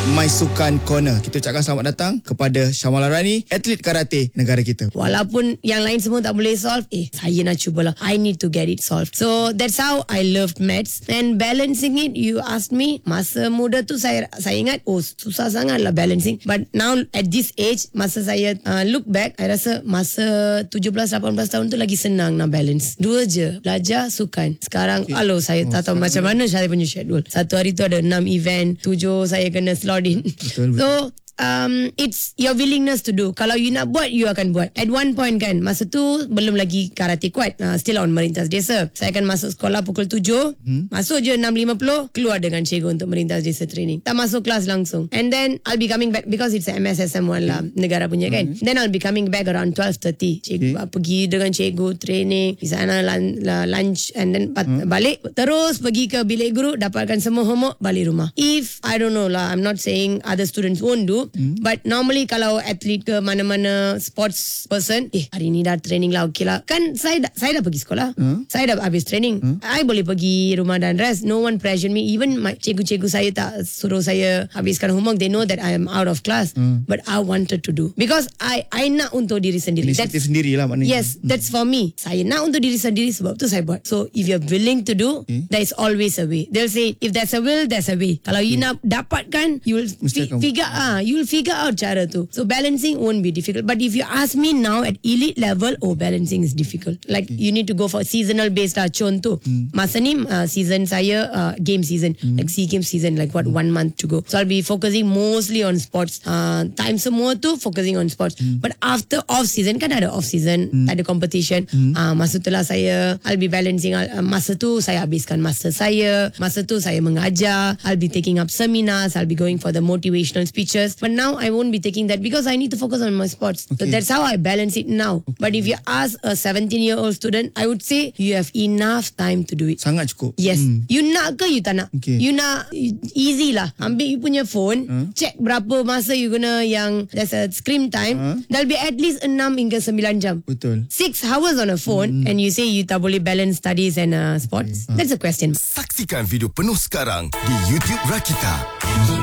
My Sukan Corner. Kita ucapkan selamat datang kepada Syamala Rani, atlet karate negara kita. Walaupun yang lain semua tak boleh solve, saya nak cubalah. I need to get it solved. So that's how I loved maths. And balancing it, you asked me, masa muda tu saya ingat, susah sangat lah balancing. But now at this age, masa saya look back, I rasa masa 17-18 tahun tu lagi senang nak balance. Dua je, belajar, sukan. Sekarang, saya tak tahu macam mana saya punya schedule. Satu hari tu ada 6 event, 7 saya kena slot in. Betul. So it's your willingness to do. Kalau you nak buat, you akan buat. At one point kan, masa tu belum lagi karate kuat, still on Merintas Desa. Saya akan masuk sekolah pukul 7, masuk je 6.50, keluar dengan cikgu untuk Merintas Desa training. Tak masuk kelas langsung. And then I'll be coming back because it's MSSM1 lah, negara punya kan. Then I'll be coming back around 12:30. Cikgu pergi dengan cikgu training di sana, lunch, and then balik terus pergi ke bilik guru, dapatkan semua homework, balik rumah. If I don't know lah, I'm not saying other students won't do, but normally kalau atlet ke mana-mana sports person, hari ni dah training lah, okay lah. Kan saya dah pergi sekolah, saya dah habis training, I boleh pergi rumah dan rest. No one pressure me. Even my cikgu-cikgu saya tak suruh saya habiskan homework. They know that I am out of class, but I wanted to do because I nak untuk diri sendiri. Inisiatif sendiri lah maknanya. Yes, that's for me. Saya nak untuk diri sendiri, sebab tu saya buat. So if you're willing to do, there is always a way. They'll say if there's a will, there's a way. Kalau you nak dapatkan, you will figure out cara tu. So balancing won't be difficult. But if you ask me now at elite level, balancing is difficult. Like you need to go for seasonal based lah. Contoh, masa ni season saya game season, like SEA Games season, like 1 month to go. So I'll be focusing mostly on sports. Time semua tu focusing on sports. But after off season, kan ada off season, ada competition. Masa tu lah I'll be balancing. Masa tu saya habiskan masa tu saya mengajar. I'll be taking up seminars. I'll be going for the motivational speeches. But now I won't be taking that because I need to focus on my sports. So that's how I balance it now. But if you ask a 17-year-old student, I would say you have enough time to do it. Sangat cukup. Yes. You nak ke you tak nak? You nak, easy lah. Ambil you punya phone, check berapa masa you guna yang there's a screen time. There'll be at least 6 hingga 9 jam. Betul. 6 hours on a phone and you say you tak boleh balance studies and sports. That's a question. Saksikan video penuh sekarang di YouTube Rakita.